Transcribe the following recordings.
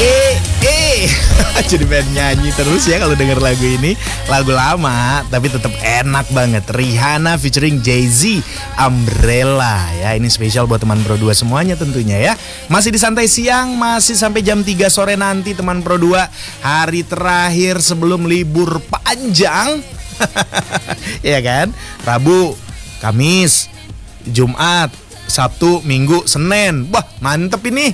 Jadi pengen nyanyi terus ya kalau denger lagu ini. Lagu lama tapi tetap enak banget. Rihanna featuring Jay-Z, Umbrella ya. Ini spesial buat teman Pro 2 semuanya tentunya ya. Masih di Santai Siang, masih sampai jam 3 sore nanti teman Pro 2. Hari terakhir sebelum libur panjang. Iya kan? Rabu, Kamis, Jumat, Sabtu, Minggu, Senin. Wah, mantep ini.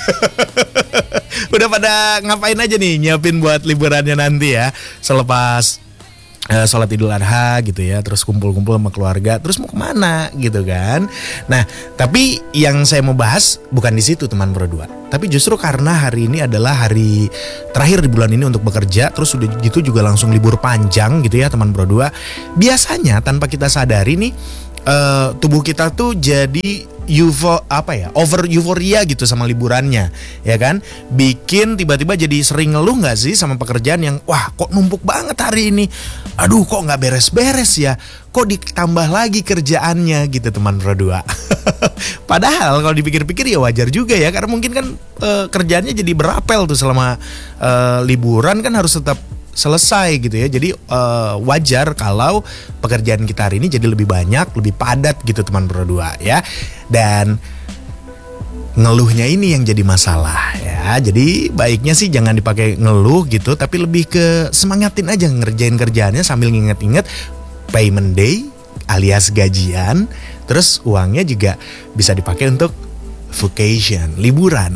Udah pada ngapain aja nih nyiapin buat liburannya nanti ya. Selepas sholat Idul Adha gitu ya, terus kumpul-kumpul sama keluarga, terus mau kemana gitu kan. Nah, tapi yang saya mau bahas bukan di situ teman Pro 2. Tapi justru karena hari ini adalah hari terakhir di bulan ini untuk bekerja, terus udah gitu juga langsung libur panjang gitu ya teman Pro 2. Biasanya tanpa kita sadari nih, tubuh kita tuh jadi over euforia gitu sama liburannya, ya kan? Bikin tiba-tiba jadi sering ngeluh nggak sih sama pekerjaan yang wah kok numpuk banget hari ini, aduh kok nggak beres-beres ya, kok ditambah lagi kerjaannya gitu teman Pro 2. Padahal kalau dipikir-pikir ya wajar juga ya, karena mungkin kan kerjaannya jadi berapel tuh selama liburan kan harus tetap selesai gitu ya. Jadi wajar kalau pekerjaan kita hari ini jadi lebih banyak, lebih padat gitu teman Pro 2 ya. Dan ngeluhnya ini yang jadi masalah ya. Jadi baiknya sih jangan dipakai ngeluh gitu, tapi lebih ke semangatin aja ngerjain kerjaannya sambil nginget-inget payment day alias gajian. Terus uangnya juga bisa dipakai untuk vacation, liburan.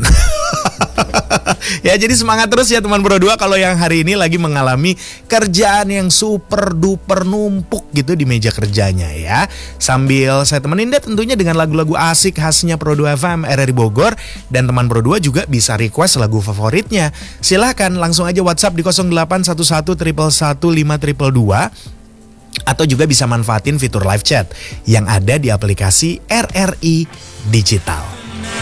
Ya jadi semangat terus ya teman Pro 2 kalau yang hari ini lagi mengalami kerjaan yang super duper numpuk gitu di meja kerjanya ya. Sambil saya temenin deh tentunya dengan lagu-lagu asik khasnya Pro 2 FM RRI Bogor. Dan teman Pro 2 juga bisa request lagu favoritnya. Silahkan langsung aja WhatsApp di 0811 111 5222. Atau juga bisa manfaatin fitur live chat yang ada di aplikasi RRI Digital.